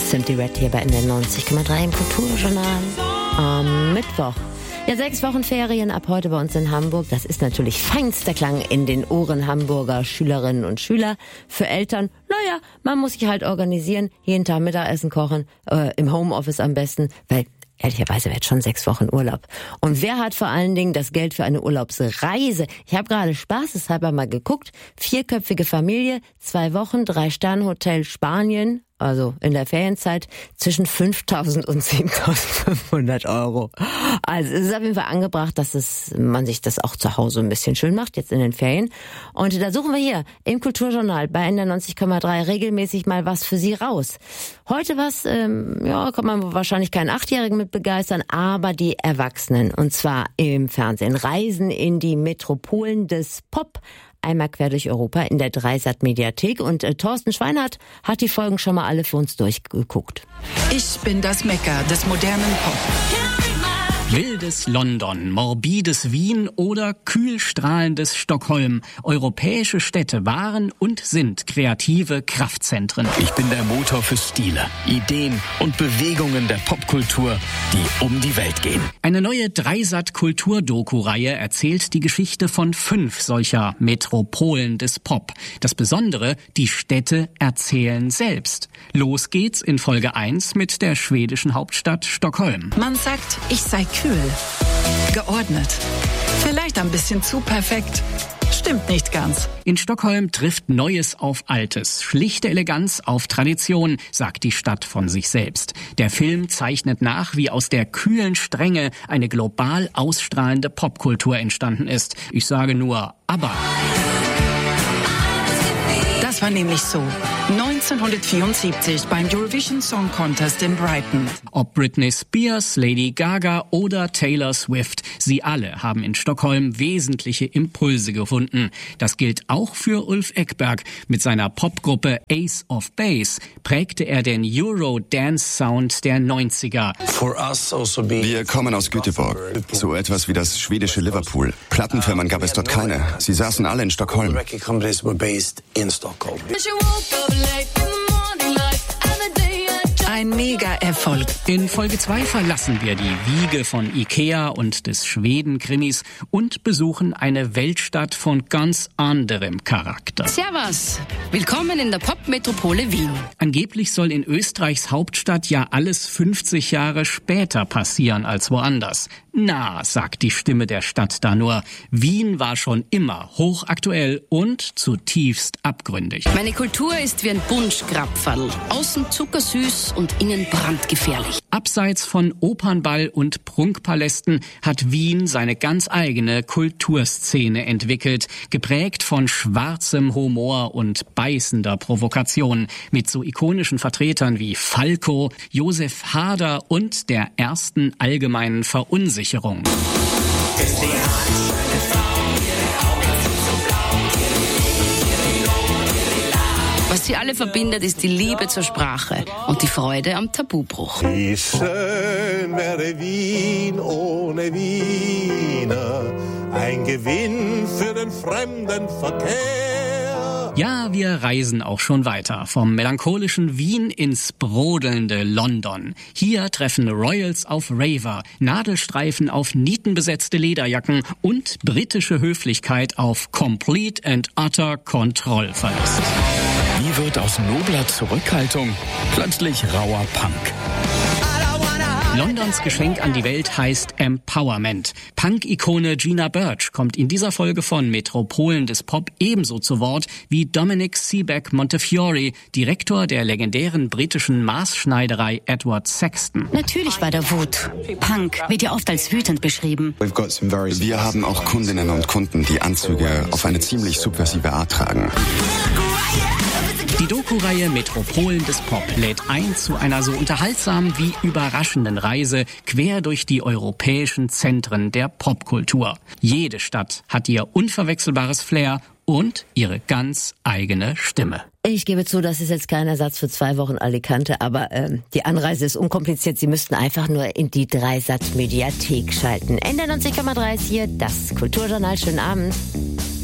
Simply Red hier bei NDR 90,3 im Kulturjournal am Mittwoch. Ja, 6 Wochen Ferien ab heute bei uns in Hamburg. Das ist natürlich feinster Klang in den Ohren Hamburger Schülerinnen und Schüler. Für Eltern, naja, man muss sich halt organisieren, jeden Tag Mittagessen kochen, im Homeoffice am besten, weil ehrlicherweise wird schon 6 Wochen Urlaub. Und wer hat vor allen Dingen das Geld für eine Urlaubsreise? Ich habe gerade spaßeshalber mal geguckt. 4köpfige Familie, 2 Wochen, 3-Sterne-Hotel Spanien, also in der Ferienzeit, zwischen 5.000 und 7.500 Euro. Also es ist auf jeden Fall angebracht, dass man sich das auch zu Hause ein bisschen schön macht, jetzt in den Ferien. Und da suchen wir hier im Kulturjournal bei NDR 90,3 regelmäßig mal was für Sie raus. Heute was, kann man wahrscheinlich keinen 8-Jährigen mit begeistern, aber die Erwachsenen. Und zwar im Fernsehen. Reisen in die Metropolen des Pop. Einmal quer durch Europa in der Dreisat-Mediathek. Und Thorsten Schweinert hat die Folgen schon mal alle für uns durchgeguckt. Ich bin das Mekka des modernen Pop. Wildes London, morbides Wien oder kühlstrahlendes Stockholm. Europäische Städte waren und sind kreative Kraftzentren. Ich bin der Motor für Stile, Ideen und Bewegungen der Popkultur, die um die Welt gehen. Eine neue Dreisat-Kultur-Doku-Reihe erzählt die Geschichte von 5 solcher Metropolen des Pop. Das Besondere, die Städte erzählen selbst. Los geht's in Folge 1 mit der schwedischen Hauptstadt Stockholm. Man sagt, ich sei kühl, geordnet, vielleicht ein bisschen zu perfekt. Stimmt nicht ganz. In Stockholm trifft Neues auf Altes, schlichte Eleganz auf Tradition, sagt die Stadt von sich selbst. Der Film zeichnet nach, wie aus der kühlen Strenge eine global ausstrahlende Popkultur entstanden ist. Ich sage nur ABBA. Das war nämlich so. 1974 beim Eurovision Song Contest in Brighton. Ob Britney Spears, Lady Gaga oder Taylor Swift, sie alle haben in Stockholm wesentliche Impulse gefunden. Das gilt auch für Ulf Ekberg. Mit seiner Popgruppe Ace of Base prägte er den Euro-Dance-Sound der 90er. Wir kommen aus Göteborg, so etwas wie das schwedische Liverpool. Plattenfirmen gab es dort keine. Sie saßen alle in Stockholm. Ein Mega-Erfolg. In Folge 2 verlassen wir die Wiege von Ikea und des Schweden-Krimis und besuchen eine Weltstadt von ganz anderem Charakter. Servus, willkommen in der Popmetropole Wien. Angeblich soll in Österreichs Hauptstadt ja alles 50 Jahre später passieren als woanders. Na, sagt die Stimme der Stadt da nur, Wien war schon immer hochaktuell und zutiefst abgründig. Meine Kultur ist wie ein Bunschkrapferl, außen zuckersüß und innen brandgefährlich. Abseits von Opernball und Prunkpalästen hat Wien seine ganz eigene Kulturszene entwickelt, geprägt von schwarzem Humor und beißender Provokation, mit so ikonischen Vertretern wie Falco, Josef Hader und der ersten allgemeinen Verunsicherung. Was sie alle verbindet, ist die Liebe zur Sprache und die Freude am Tabubruch. Wie schön wäre Wien ohne Wiener, ein Gewinn für den Fremdenverkehr. Ja, wir reisen auch schon weiter, vom melancholischen Wien ins brodelnde London. Hier treffen Royals auf Raver, Nadelstreifen auf nietenbesetzte Lederjacken und britische Höflichkeit auf Complete and Utter Kontrollverlust. Wie wird aus nobler Zurückhaltung plötzlich rauer Punk? Londons Geschenk an die Welt heißt Empowerment. Punk-Ikone Gina Birch kommt in dieser Folge von Metropolen des Pop ebenso zu Wort wie Dominic Seaback Montefiore, Direktor der legendären britischen Maßschneiderei Edward Sexton. Natürlich war da Wut. Punk wird ja oft als wütend beschrieben. Wir haben auch Kundinnen und Kunden, die Anzüge auf eine ziemlich subversive Art tragen. Die Doku-Reihe Metropolen des Pop lädt ein zu einer so unterhaltsamen wie überraschenden Reise quer durch die europäischen Zentren der Popkultur. Jede Stadt hat ihr unverwechselbares Flair und ihre ganz eigene Stimme. Ich gebe zu, das ist jetzt kein Ersatz für 2 Wochen Alicante, aber die Anreise ist unkompliziert. Sie müssten einfach nur in die Dreisat-Mediathek schalten. NDR 90,3 ist hier das Kulturjournal. Schönen Abend.